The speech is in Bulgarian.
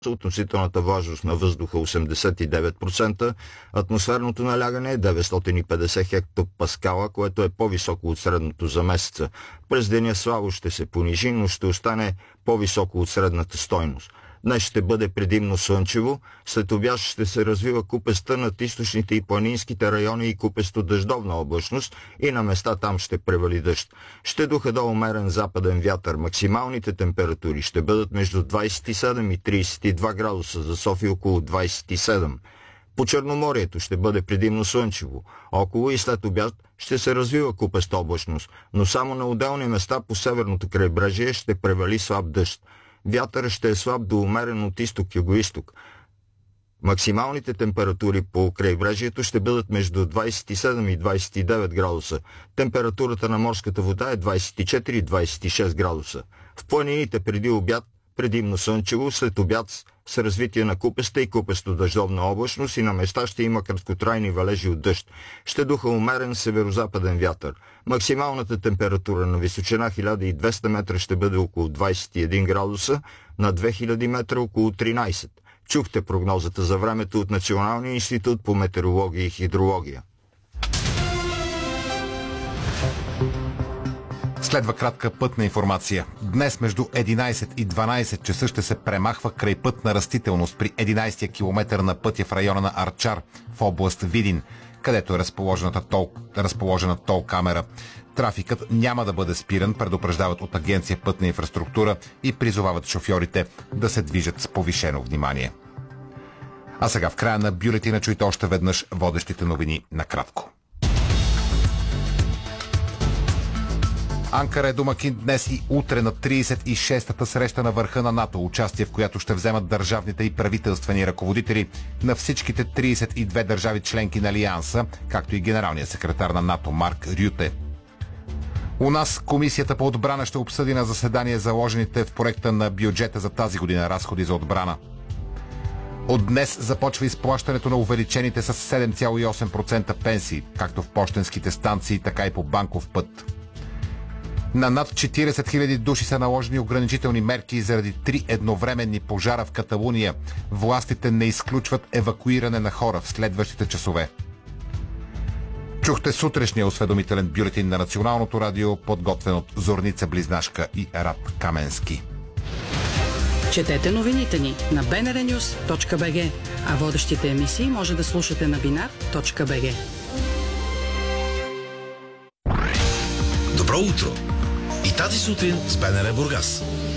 относителната влажност на въздуха 89%, атмосферното налягане е 950 хектопаскала, което е по-високо от средното за месеца. През деня слабо ще се понижи, но ще остане по-високо от средната стойност. Днес ще бъде предимно слънчево, след обяд ще се развива купеста над източните и планинските райони и купесто дъждовна облачност и на места там ще превали дъжд. Ще духа до умерен западен вятър. Максималните температури ще бъдат между 27 и 32 градуса, за София около 27. По Черноморието ще бъде предимно слънчево. Около и след обяд ще се развива купеста облачност, но само на отделни места по северното крайбрежие ще превали слаб дъжд. Вятърът ще е слаб до умерен от изток-югоизток. Максималните температури по крайбрежието ще бъдат между 27 и 29 градуса. Температурата на морската вода е 24-26 градуса. В планините преди обяд предимно слънчево, след обяд с развитие на купеста и купесто дъждовна облачност и на места ще има краткотрайни валежи от дъжд. Ще духа умерен северозападен вятър. Максималната температура на височина 1200 метра ще бъде около 21 градуса, на 2000 метра около 13. Чухте прогнозата за времето от Националния институт по метеорология и хидрология. Следва кратка пътна информация. Днес между 11 и 12 часа ще се премахва крайпътна растителност при 11-я километър на пътя в района на Арчар в област Видин, където е разположена тол камера. Трафикът няма да бъде спиран, предупреждават от Агенция Пътна инфраструктура и призовават шофьорите да се движат с повишено внимание. А сега в края на бюлетина чуйте още веднъж водещите новини накратко. Анкара е домакин днес и утре на 36-та среща на върха на НАТО, участие в която ще вземат държавните и правителствени ръководители на всичките 32 държави членки на Алианса, както и генералният секретар на НАТО Марк Рюте. У нас Комисията по отбрана ще обсъди на заседание заложените в проекта на бюджета за тази година разходи за отбрана. От днес започва изплащането на увеличените с 7,8% пенсии, както в пощенските станции, така и по банков път. На над 40 000 души са наложени ограничителни мерки заради 3 едновременни пожара в Каталуния. Властите не изключват евакуиране на хора в следващите часове. Чухте сутрешния осведомителен бюлетин на Националното радио, подготвен от Зорница Близнашка и Рад Каменски. Четете новините ни на bnrnews.bg, а водещите емисии може да слушате на binar.bg. Добро утро! И тази сутрин с БНР Бургас.